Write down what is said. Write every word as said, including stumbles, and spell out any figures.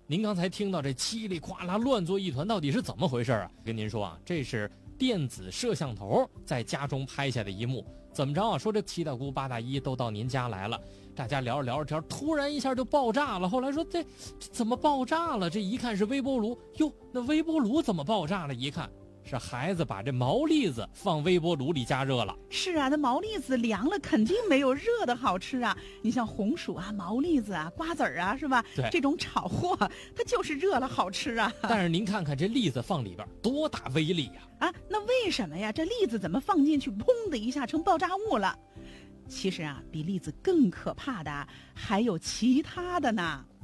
您刚才听到这叽里呱啦乱作一团，到底是怎么回事啊？跟您说啊，这是电子摄像头在家中拍下的一幕。怎么着啊？说这七大姑八大姨都到您家来了，大家聊着聊着天，突然一下就爆炸了。后来说这这怎么爆炸了？这一看是微波炉，哟，那微波炉怎么爆炸了？一看是孩子把这毛栗子放微波炉里加热了。 是啊，那毛栗子凉了肯定没有热的好吃啊。你像红薯啊、毛栗子啊、瓜子儿啊，是吧？ 对， 这种炒货它就是热了好吃啊。 但是您看看这栗子放里边多大威力呀！ 啊，那为什么呀？这栗子怎么放进去，砰的一下成爆炸物了？其实啊，比栗子更可怕的还有其他的呢。